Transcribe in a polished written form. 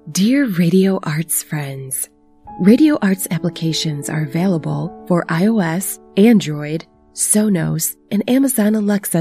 Dear Radio Arts friends, Radio Arts applications are available for iOS, Android, Sonos, and Amazon Alexa